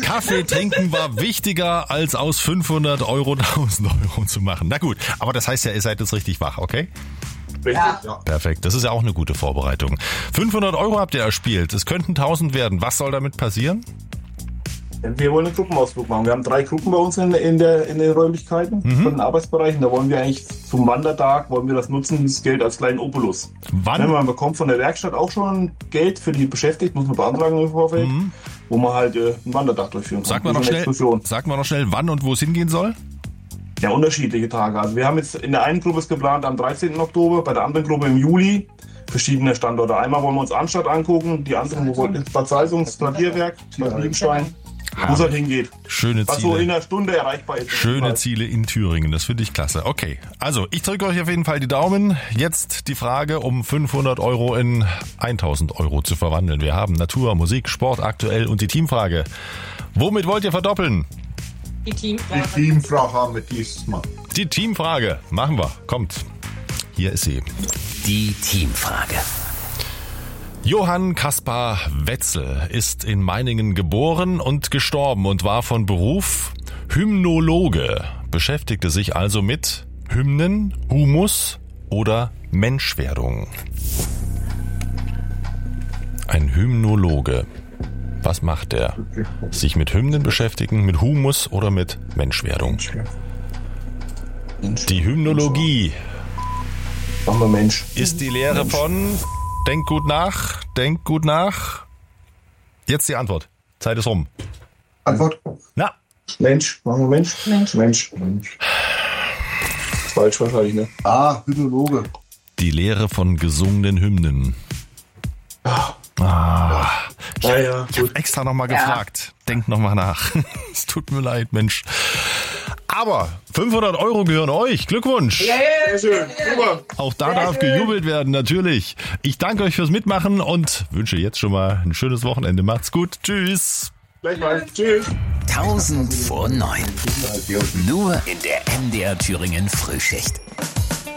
Kaffee trinken war wichtiger, als aus 500 Euro 1000 Euro zu machen. Na gut, aber das heißt ja, ihr seid jetzt richtig wach, okay? Richtig, ja. Perfekt, das ist ja auch eine gute Vorbereitung. 500 Euro habt ihr erspielt, es könnten 1000 werden. Was soll damit passieren? Wir wollen einen Gruppenausflug machen. Wir haben 3 Gruppen bei uns in den Räumlichkeiten von den Arbeitsbereichen. Da wollen wir eigentlich zum Wandertag, das nutzen, dieses Geld als kleinen Obolus. Wann? Man bekommt von der Werkstatt auch schon Geld für die Beschäftigten, muss man beantragen im Vorfeld, wo man halt einen Wandertag durchführen kann. Sag mal noch schnell, wann und wo es hingehen soll? Ja, unterschiedliche Tage. Also wir haben jetzt in der einen Gruppe es geplant am 13. Oktober, bei der anderen Gruppe im Juli. Verschiedene Standorte. Einmal wollen wir uns Arnstadt angucken, die anderen Bad Salzung, das Klavierwerk, Bad Liebenstein. Wo es halt hingeht. Schöne Ziele. Was so in einer Stunde erreichbar ist. Schöne Ziele in Thüringen, das finde ich klasse. Okay, also ich drücke euch auf jeden Fall die Daumen. Jetzt die Frage, um 500 Euro in 1000 Euro zu verwandeln. Wir haben Natur, Musik, Sport aktuell und die Teamfrage. Womit wollt ihr verdoppeln? Die Teamfrage. Die Teamfrage haben wir dieses Mal. Die Teamfrage, machen wir. Kommt, hier ist sie. Die Teamfrage. Johann Kaspar Wetzel ist in Meiningen geboren und gestorben und war von Beruf Hymnologe, beschäftigte sich also mit Hymnen, Humus oder Menschwerdung. Ein Hymnologe. Was macht der? Sich mit Hymnen beschäftigen, mit Humus oder mit Menschwerdung? Die Hymnologie Machen wir Mensch. ist die Lehre von... Denk gut nach. Jetzt die Antwort. Zeit ist rum. Antwort? Na, Mensch. Machen wir Mensch? Mensch. Falsch wahrscheinlich, ne? Hymnologe. die Lehre von gesungenen Hymnen. Ich habe extra nochmal gefragt. Denk nochmal nach. Es tut mir leid, Mensch. Aber 500 € gehören euch. Glückwunsch. Sehr schön. Super. Auch da darf gejubelt werden, natürlich. Ich danke euch fürs Mitmachen und wünsche jetzt schon mal ein schönes Wochenende. Macht's gut. Tschüss. Gleichfalls. Tschüss. 1000 vor 9. Nur in der MDR Thüringen Frühschicht.